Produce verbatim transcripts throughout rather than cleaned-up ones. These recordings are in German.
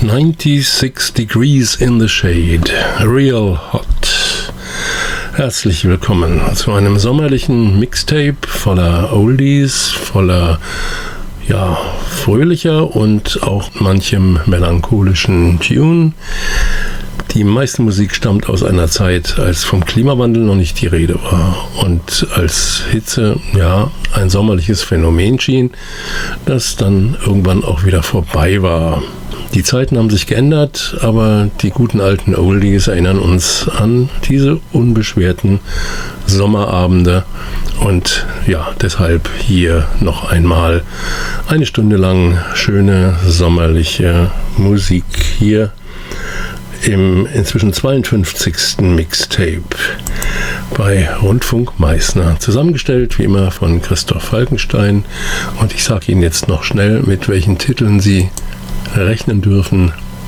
neunundsechzig Degrees in the Shade, Real Hot. Herzlich willkommen zu einem sommerlichen Mixtape voller Oldies, voller ja, fröhlicher und auch manchem melancholischen Tune. Die meiste Musik stammt aus einer Zeit, als vom Klimawandel noch nicht die Rede war und als Hitze ja ein sommerliches Phänomen schien, das dann irgendwann auch wieder vorbei war. Die Zeiten haben sich geändert, aber die guten alten Oldies erinnern uns an diese unbeschwerten Sommerabende. Und ja, deshalb hier noch einmal eine Stunde lang schöne sommerliche Musik hier im inzwischen zweiundfünfzigsten Mixtape bei Rundfunk Meißner. Zusammengestellt wie immer von Christoph Falkenstein. Und ich sage Ihnen jetzt noch schnell, mit welchen Titeln Sie rechnen dürfen.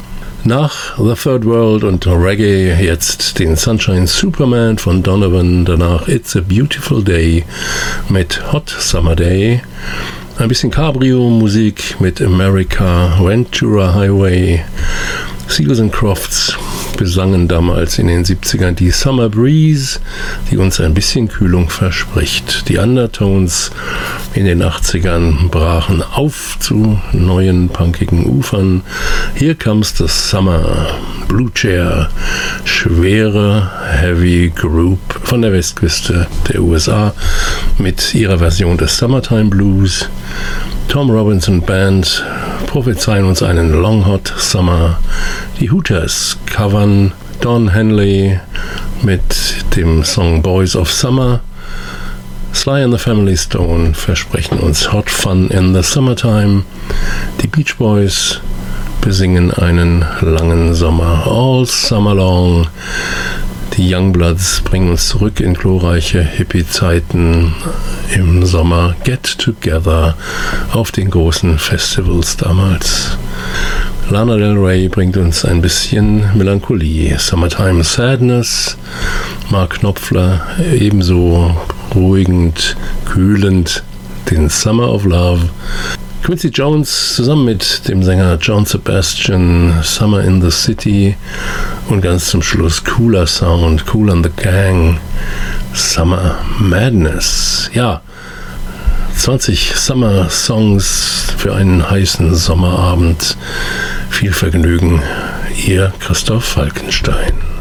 Nach The Third World und Reggae jetzt den Sunshine Superman von Donovan, danach It's a Beautiful Day mit Hot Summer Day, ein bisschen Cabrio-Musik mit America, Ventura Highway, Seals and Crofts besangen damals in den siebzigern die Summer Breeze, die uns ein bisschen Kühlung verspricht. Die Undertones in den achtzigern brachen auf zu neuen punkigen Ufern. Here Comes the Summer, Blue Chair, schwere Heavy Group von der Westküste der U S A mit ihrer Version des Summertime Blues. Tom Robinson Band prophezeien uns einen Long Hot Summer. Die Hooters covern Don Henley mit dem Song Boys of Summer. Sly and the Family Stone versprechen uns Hot Fun in the Summertime. Die Beach Boys besingen einen langen Sommer, All Summer Long. Die Youngbloods bringen uns zurück in glorreiche Hippie-Zeiten im Sommer. Get Together auf den großen Festivals damals. Lana Del Rey bringt uns ein bisschen Melancholie. Summertime Sadness. Mark Knopfler ebenso beruhigend, kühlend den Summer of Love. Quincy Jones zusammen mit dem Sänger John Sebastian, Summer in the City, und ganz zum Schluss cooler Sound, Kool and the Gang, Summer Madness. Ja, zwanzig Summer Songs für einen heißen Sommerabend. Viel Vergnügen, Ihr Christoph Falkenstein.